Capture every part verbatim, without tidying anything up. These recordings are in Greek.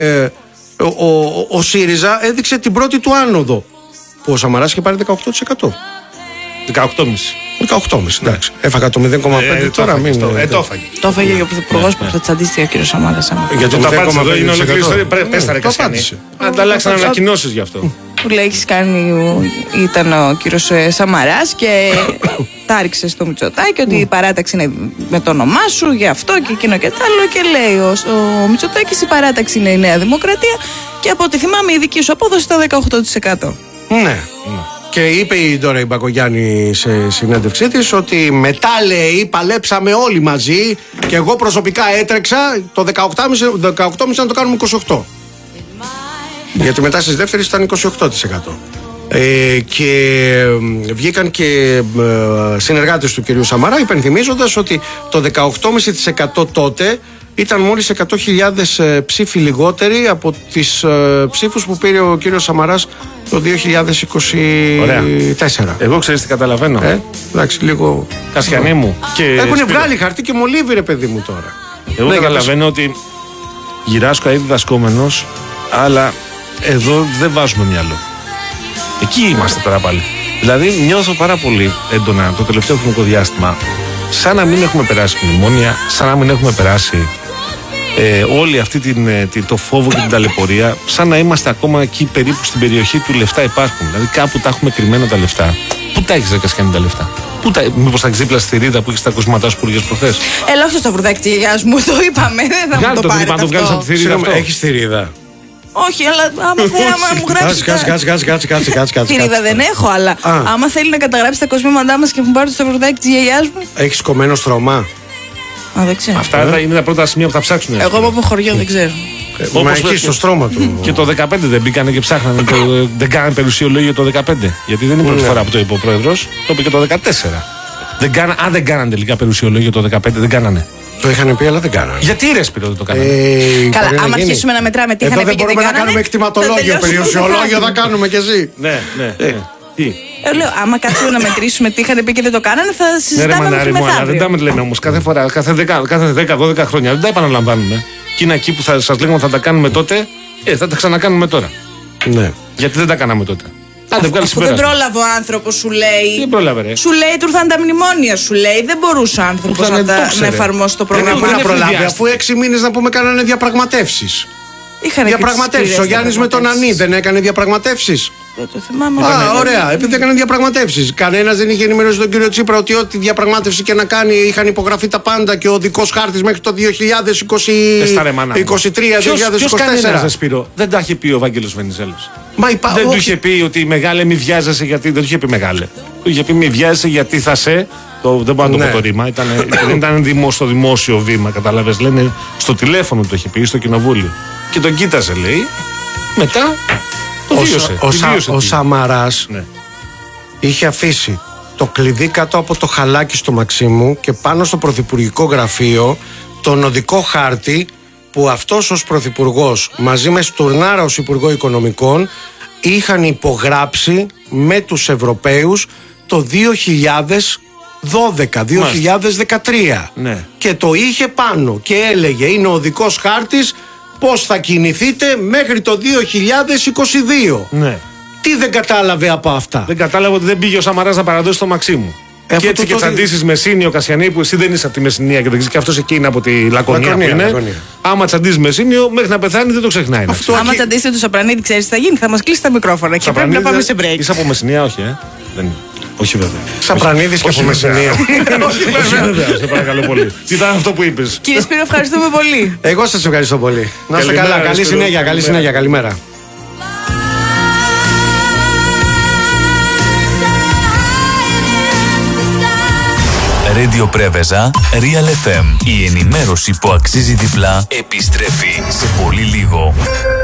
Ε, ο, ο, ο ΣΥΡΙΖΑ έδειξε την πρώτη του άνοδο. Που ο Σαμαράς είχε πάρει δεκαοκτώ τοις εκατό. δεκαοκτώ κόμμα πέντε. δεκαοκτώ κόμμα πέντε, εντάξει. Έφαγα το μηδέν κόμμα πέντε ε, τώρα. Το μην, ε, το έφαγε. Το έφαγε και ο Πρωθυπουργός που θα τσαντίστηκε ο κύριος Σαμάρας. Για το τα μηδέν κόμμα πέντε. είναι ολοκλήρωση. Πες τα ρε Κασιανή. Ανταλλάξαν ανακοινώσεις γι' αυτό. Που λέει έχεις κάνει, ήταν ο κύριος Σαμαράς και τα ρίξε στο Μητσοτάκη ότι η παράταξη είναι με το όνομά σου, γι' αυτό και εκείνο και τ' άλλο. Και λέει ο, ο Μητσοτάκης η παράταξη είναι η Νέα Δημοκρατία και από ό,τι θυμάμαι η δική σου απόδοση ήταν δεκαοκτώ τοις εκατό. Ναι. Και είπε η Ντόρα η Μπακογιάννη σε συνέντευξή της ότι μετά, λέει, παλέψαμε όλοι μαζί και εγώ προσωπικά έτρεξα το δεκαοκτώ κόμμα πέντε να το κάνουμε είκοσι οκτώ. Γιατί μετά στις δεύτερες ήταν είκοσι οκτώ τοις εκατό. Ε, και βγήκαν και ε, συνεργάτες του κυρίου Σαμαρά υπενθυμίζοντας ότι το δεκαοκτώ κόμμα πέντε τοις εκατό τότε ήταν μόλις εκατό χιλιάδες ε, ψήφοι λιγότεροι από τις ε, ψήφους που πήρε ο κύριος Σαμαράς το δύο χιλιάδες είκοσι τέσσερα. Εγώ ξέρεις τι καταλαβαίνω. Ε, εντάξει, λίγο. Κασιανή μου. Έχουν βγάλει χαρτί και μολύβι, ρε παιδί μου τώρα. Εγώ ναι, καταλαβαίνω ότι γυράσκω αίδη διδασκόμενος, αλλά εδώ δεν βάζουμε μυαλό. Εκεί είμαστε τώρα πάλι. Δηλαδή νιώθω πάρα πολύ έντονα το τελευταίο χρονικό διάστημα σαν να μην έχουμε περάσει μνημόνια, σαν να μην έχουμε περάσει ε, όλη αυτή την, την, το φόβο και την ταλαιπωρία, σαν να είμαστε ακόμα εκεί περίπου στην περιοχή του λεφτά υπάρχουν. Δηλαδή κάπου τα έχουμε κρυμμένα τα λεφτά. Πού τα έχεις ρε Κασιανή τα λεφτά? Πού τα, μήπως τα έχεις δίπλα στη θηρίδα που έχεις τα κοσματά σου που πήγες προχθές? Έλα, όχι στο σταυρουδάκι της γιαγιάς μου, το είπαμε. Δεν θα μου το πάρετε αυτό. Το βγάλεις από τη θηρίδα αυτό. Έχεις θηρίδα? Όχι, αλλά άμα θέλει να μου γράψει. Κάτσε, κάτσε, κάτσε, κάτσε, κάτσε, κάτσε. Θηρίδα δεν έχω, αλλά άμα θέλει να καταγράψει τα κοσμήματά μας και μου πάρει το σταυρουδάκι της γιαγιάς μου. Έχεις κομμένο στρώμα? Α, δεν ξέρω. Αυτά είναι τα πρώτα σημεία που θα ψάξουν. Εγώ από το χωριό δεν ξέρω. Μα εκεί στο στρώμα του. Και το δεκαπέντε δεν μπήκανε και ψάχνανε. Δεν κάνανε περιουσιολόγιο το δεκαπέντε. Γιατί δεν είναι η πρώτη φορά που το είπε ο πρόεδρος. Το είπε και το δεκατέσσερα. Αν δεν κάνανε τελικά περιουσιολόγιο το δεκαπέντε, δεν κάνανε. Το είχαν πει, αλλά δεν κάνανε. Γιατί ρε Σπύρο δεν το κάνανε? Ε, Καλά, άμα αρχίσουμε να μετράμε τι είχαν πει και δεν κάνανε. Μπορούμε να κάνουμε εκτιματολόγιο, περιουσιολόγιο θα κάνουμε κι εσύ. Ναι, ναι. Ε, τι. Ε, λέω, άμα κάτσουμε να μετρήσουμε τι είχαν πει και δεν το κάνανε, θα συζητάμε μέχρι μεθαύριο. Δεν τα λέμε όμως κάθε φορά, κάθε δέκα δώδεκα χρόνια. Δεν τα επαναλαμβάνουμε. Και είναι εκεί που θα σας λέγαμε θα τα κάνουμε τότε, ε, θα τα ξανακάνουμε τώρα. Ναι. Γιατί δεν τα κάναμε τότε? Αφού δεν πρόλαβε ο άνθρωπος, σου λέει. Δεν πρόλαβε, ρε. Σου λέει του ήρθαν τα μνημόνια, σου λέει. Δεν μπορούσε ο άνθρωπος να, να εφαρμόσει το πρόγραμμα. Δεν να προλάβει, αφού έξι μήνες να πούμε κάνανε διαπραγματεύσεις. Διαπραγματεύσεις. Ο Γιάννης με τον Ανή δεν έκανε διαπραγματεύσεις? Δεν το θυμάμαι. Α, ωραία, επειδή έκανε διαπραγματεύσεις. Κανένας δεν είχε ενημερώσει τον κύριο Τσίπρα ότι ό,τι διαπραγμάτευση και να κάνει είχαν υπογραφεί τα πάντα και ο δικός χάρτης μέχρι το δύο χιλιάδες είκοσι τρία δύο χιλιάδες είκοσι τέσσερα. Ποιος κανένας, δεν τα είχε πει ο Βάγγελος Βενιζέλος? Υπά... Δεν όχι. του είχε πει ότι μεγάλε μη βιάζεσαι γιατί. Δεν του είχε πει μεγάλε. Του είχε πει μη βιάζεσαι γιατί θα σε. Το, δεν μπορώ να το πω το ρήμα. Ήταν, δεν ήταν δημο, στο δημόσιο βήμα, καταλαβες. Λένε στο τηλέφωνο το είχε πει, στο κοινοβούλιο. Και τον κοίταζε, λέει. Μετά το ο, βίωσε. Ο, ο, ο Σαμαράς ναι. είχε αφήσει το κλειδί κάτω από το χαλάκι στο Μαξίμου και πάνω στο πρωθυπουργικό γραφείο τον οδικό χάρτη που αυτός ως πρωθυπουργός μαζί με Στουρνάρα ως Υπουργό Οικονομικών είχαν υπογράψει με τους Ευρωπαίους το δύο χιλιάδες δώδεκα δύο χιλιάδες δεκατρία ναι. Και το είχε πάνω και έλεγε είναι ο οδικός χάρτης πώς θα κινηθείτε μέχρι το δύο χιλιάδες είκοσι δύο. Ναι. Τι δεν κατάλαβε από αυτά? Δεν κατάλαβε ότι δεν πήγε ο Σαμαράς να παραδώσει το Μαξίμου. Ε, και έτσι το, και τσαντήσεις το... Μεσίνη, ο Κασιανή, που εσύ δεν είσαι από τη Μεσσηνία και δεν ξέρεις, και αυτός εκεί είναι από τη Λακωνία, Λακωνία που είναι. Λακωνία. Άμα τσαντήσεις Μεσίνιο, μέχρι να πεθάνει δεν το ξεχνάει. Αυτό άμα τσαντήσετε του Σαπρανίδη, ξέρεις τι θα γίνει? Θα μας κλείσει τα μικρόφωνα και πρέπει να πάμε σε break. Είσαι από Μεσσηνία, όχι, ε? Δεν είναι. Όχι βέβαια. Σαπρανίδης και από Μεσσηνία. Όχι βέβαια, σε παρακαλώ πολύ. Τι ήταν αυτό που είπες? Κύριε Σπύρο, ευχαριστούμε πολύ. Εγώ σας ευχαριστώ πολύ. Να είστε καλά. Καλή συνέχεια. Καλή συνέχεια. Καλημέρα. Radio Πρέβεζα, Real εφ εμ. Η ενημέρωση που αξίζει διπλά επιστρέφει σε πολύ λίγο.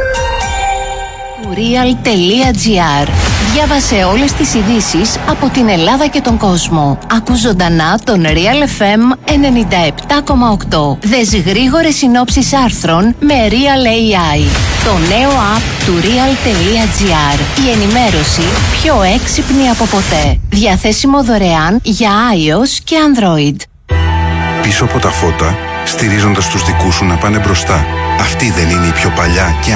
Real.gr. Διάβασε όλες τις ειδήσεις από την Ελλάδα και τον κόσμο. Ακού ζωντανά τον Real εφ εμ ενενήντα επτά κόμμα οκτώ. Δες γρήγορες συνόψεις άρθρων με Real έι άι. Το νέο app του Real.gr. Η ενημέρωση πιο έξυπνη από ποτέ. Διαθέσιμο δωρεάν για iOS και Android. Πίσω από τα φώτα, στηρίζοντας τους δικούς σου να πάνε μπροστά. Αυτή δεν είναι η πιο παλιά και